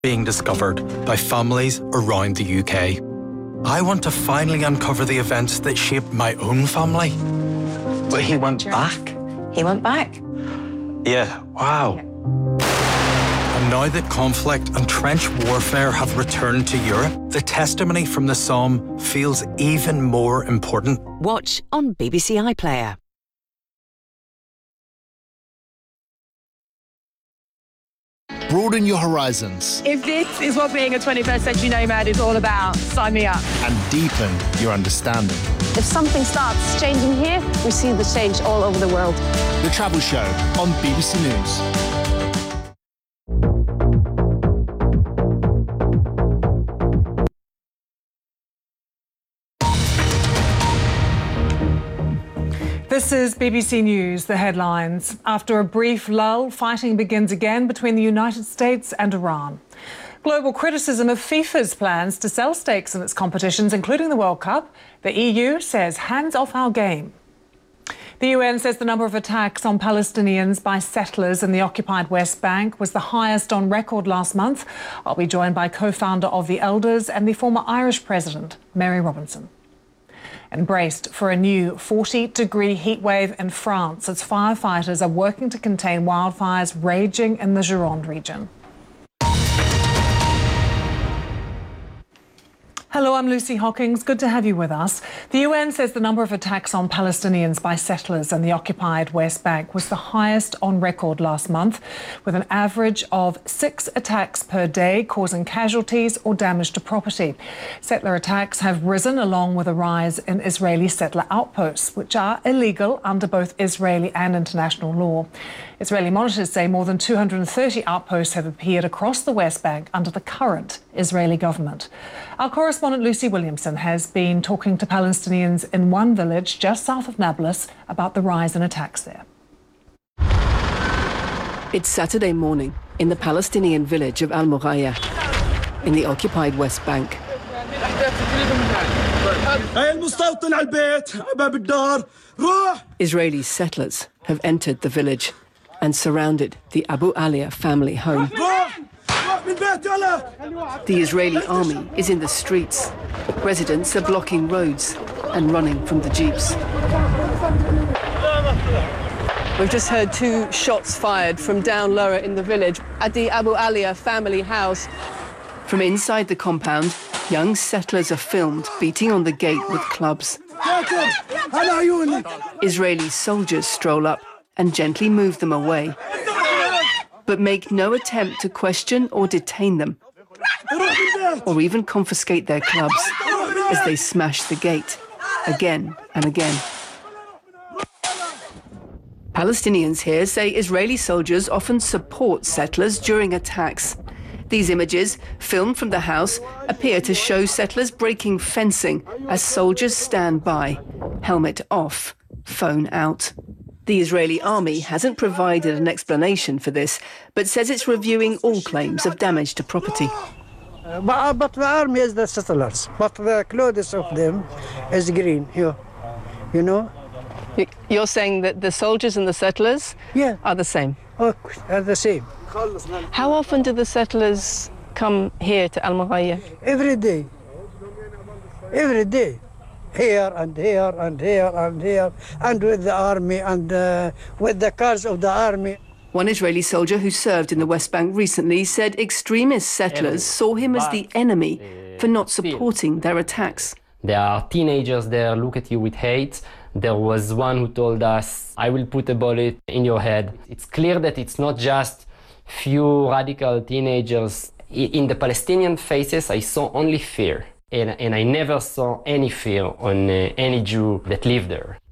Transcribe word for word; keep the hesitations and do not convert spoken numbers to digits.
being discovered by families around the U K. I want to finally uncover the events that shaped my own family. But he went back? He went back. Yeah, wow. And now that conflict and trench warfare have returned to Europe, the testimony from the Somme feels even more important. Watch on B B C iPlayer. Broaden your horizons. If this is what being a twenty-first century nomad is all about, sign me up. And deepen your understanding. If something starts changing here, we see the change all over the world. The Travel Show on B B C News. This is B B C News, the headlines. After a brief lull, fighting begins again between the United States and Iran. Global criticism of FIFA's plans to sell stakes in its competitions, including the World Cup. The E U says, hands off our game. The U N says the number of attacks on Palestinians by settlers in the occupied West Bank was the highest on record last month. I'll be joined by co-founder of the Elders and the former Irish president, Mary Robinson. And braced for a new forty degree heatwave in France as firefighters are working to contain wildfires raging in the Gironde region. Hello, I'm Lucy Hockings. Good to have you with us. The U N says the number of attacks on Palestinians by settlers in the occupied West Bank was the highest on record last month, with an average of six attacks per day, causing casualties or damage to property. Settler attacks have risen along with a rise in Israeli settler outposts, which are illegal under both Israeli and international law. Israeli monitors say more than two hundred thirty outposts have appeared across the West Bank under the current Israeli government. Our correspondent Lucy Williamson has been talking to Palestinians in one village just south of Nablus about the rise in attacks there. It's Saturday morning in the Palestinian village of Al Mughayyah in the occupied West Bank. Israeli settlers have entered the village and surrounded the Abu Alia family home. The Israeli army is in the streets. Residents are blocking roads and running from the jeeps. We've just heard two shots fired from down lower in the village at the Abu Alia family house. From inside the compound, young settlers are filmed beating on the gate with clubs. Israeli soldiers stroll up and gently move them away, but make no attempt to question or detain them, or even confiscate their clubs as they smash the gate again and again. Palestinians here say Israeli soldiers often support settlers during attacks. These images, filmed from the house, appear to show settlers breaking fencing as soldiers stand by, helmet off, phone out. The Israeli army hasn't provided an explanation for this, but says it's reviewing all claims of damage to property. Uh, but, but the army is the settlers, but the clothes of them is green here, you know? You're saying that the soldiers and the settlers yeah. are the same? Oh, are the same. How often do the settlers come here to Al Mughayyah? Every day. Every day. Here and here and here and here, and with the army and uh, with the cars of the army. One Israeli soldier who served in the West Bank recently said extremist settlers saw him as the enemy for not supporting their attacks. There are teenagers there, look at you with hate. There was one who told us, I will put a bullet in your head. It's clear that it's not just few radical teenagers. In the Palestinian faces, I saw only fear. And, and I never saw any fear on uh, any Jew that lived there.